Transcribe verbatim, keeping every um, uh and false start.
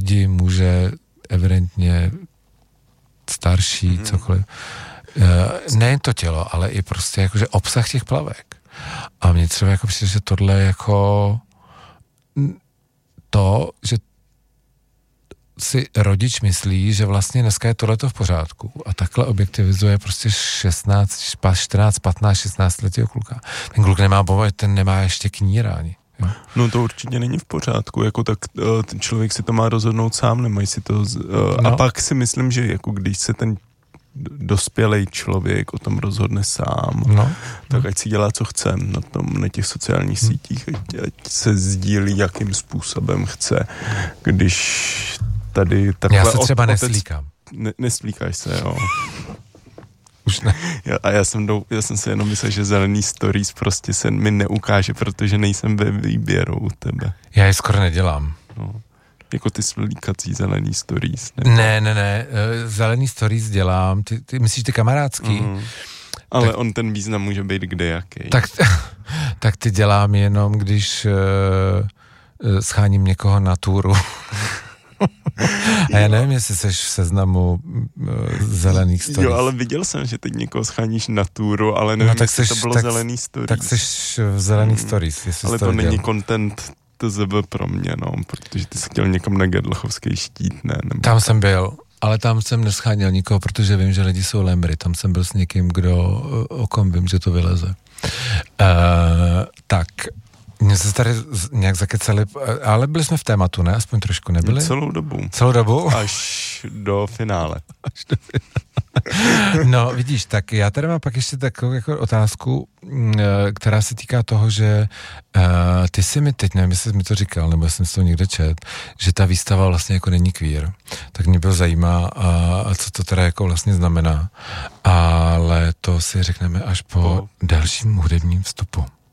lidi, muže, evidentně starší, mm. cokoliv. Nejen to tělo, ale i prostě jakože obsah těch plavek. A mně třeba jako přijde, že tohle jako to, že si rodič myslí, že vlastně dneska je tohleto v pořádku a takhle objektivizuje prostě šestnáct, čtrnáct, patnáct, šestnáct letého kluka. Ten kluk nemá bové, ten nemá ještě kníra ani. Jo. No to určitě není v pořádku, jako tak ten člověk si to má rozhodnout sám, nemají si to... Z, no. A pak si myslím, že jako když se ten dospělej člověk o tom rozhodne sám, no. tak ať si dělá, co chce na tom, na těch sociálních hmm. sítích, ať, ať se sdílí, jakým způsobem chce, když tady takhle... Já se třeba otec, neslíkám. Ne, neslíkáš se, jo. Už ne. Já, a já jsem, dou, já jsem si jenom myslel, že zelený stories prostě se mi neukáže, protože nejsem ve výběru u tebe. Já je skoro nedělám. No. Jako ty slíkací zelený stories. Nebo? Ne, ne, ne, zelený stories dělám, ty, ty myslíš ty kamarádský? Mm. Ale tak, on ten význam může být kdejaký. Tak, tak ty dělám jenom, když uh, scháním někoho na túru. A já nevím, jestli seš v seznamu uh, zelených stories. Jo, ale viděl jsem, že teď někoho scháníš na túru, ale nevím, no, tak jestli seš, to bylo tak, zelený stories. Tak seš v zelených hmm. stories. Ale to, to není content T Z B pro mě, no, protože ty jsi chtěl někam na Gedlachovský štít, ne? Nebo tam jsem byl, ale tam jsem nescháněl nikoho, protože vím, že lidi jsou lembry. Tam jsem byl s někým, kdo, o kom vím, že to vyleze. Uh, tak, mě se tady nějak zakecali, ale byli jsme v tématu, ne? Aspoň trošku nebyli? Celou dobu. Celou dobu? Až do finále. Až do finále. No, vidíš, tak já tady mám pak ještě takovou jako otázku, která se týká toho, že uh, ty si mi teď, nevím, jestli jsi mi to říkal, nebo jsem si to někde čet, že ta výstava vlastně jako není queer. Tak mě bylo zajímá, a, a co to teda jako vlastně znamená. Ale to si řekneme až po, po dalším hudebním vstupu.